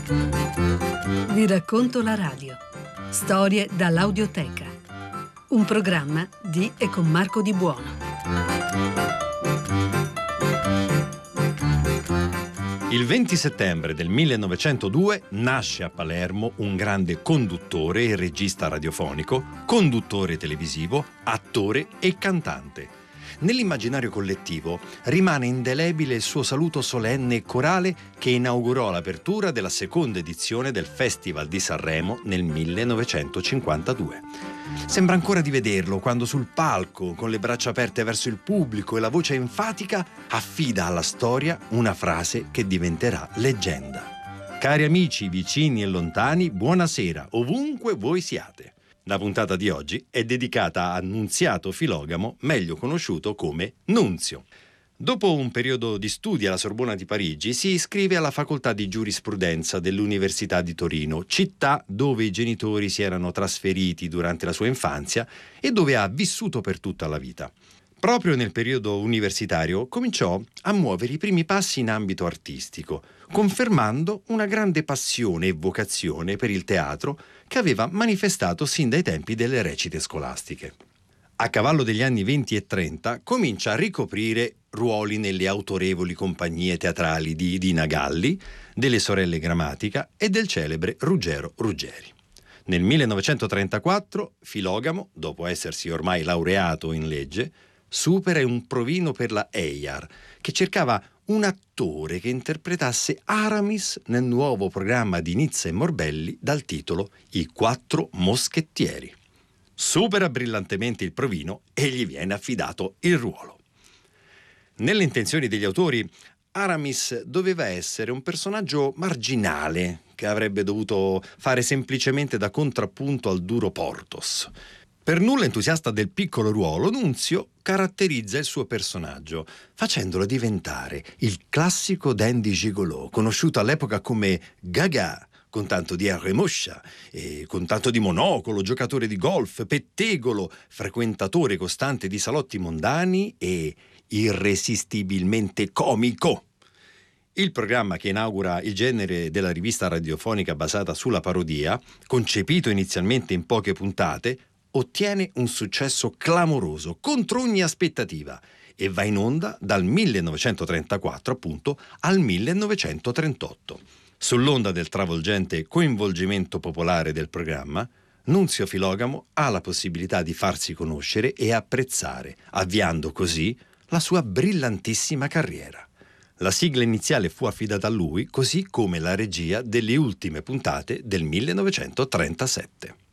Vi racconto la radio. Storie dall'audioteca. Un programma di e con Marco Di Buono. Il 20 settembre del 1902 nasce a Palermo un grande conduttore e regista radiofonico, conduttore televisivo, attore e cantante. Nell'immaginario collettivo rimane indelebile il suo saluto solenne e corale che inaugurò l'apertura della seconda edizione del Festival di Sanremo nel 1952. Sembra ancora di vederlo quando sul palco, con le braccia aperte verso il pubblico e la voce enfatica, affida alla storia una frase che diventerà leggenda. Cari amici, vicini e lontani, buonasera, ovunque voi siate. La puntata di oggi è dedicata a Nunziato Filogamo, meglio conosciuto come Nunzio. Dopo un periodo di studi alla Sorbona di Parigi, si iscrive alla facoltà di giurisprudenza dell'Università di Torino, città dove i genitori si erano trasferiti durante la sua infanzia e dove ha vissuto per tutta la vita. Proprio nel periodo universitario cominciò a muovere i primi passi in ambito artistico, confermando una grande passione e vocazione per il teatro che aveva manifestato sin dai tempi delle recite scolastiche. A cavallo degli anni 20 e 30 comincia a ricoprire ruoli nelle autorevoli compagnie teatrali di Idina Galli, delle sorelle Grammatica e del celebre Ruggero Ruggeri. Nel 1934 Filogamo, dopo essersi ormai laureato in legge, supera un provino per la EIAR, che cercava un attore che interpretasse Aramis nel nuovo programma di Nizza e Morbelli dal titolo I Quattro Moschettieri. Supera brillantemente il provino e gli viene affidato il ruolo. Nelle intenzioni degli autori, Aramis doveva essere un personaggio marginale che avrebbe dovuto fare semplicemente da contrappunto al duro Porthos. Per nulla entusiasta del piccolo ruolo, Nunzio caratterizza il suo personaggio, facendolo diventare il classico dandy gigolò, conosciuto all'epoca come Gaga, con tanto di R moscia, e con tanto di monocolo, giocatore di golf, pettegolo, frequentatore costante di salotti mondani e irresistibilmente comico. Il programma che inaugura il genere della rivista radiofonica basata sulla parodia, concepito inizialmente in poche puntate, ottiene un successo clamoroso, contro ogni aspettativa, e va in onda dal 1934 appunto al 1938. Sull'onda del travolgente coinvolgimento popolare del programma, Nunzio Filogamo ha la possibilità di farsi conoscere e apprezzare, avviando così la sua brillantissima carriera. La sigla iniziale fu affidata a lui, così come la regia delle ultime puntate del 1937.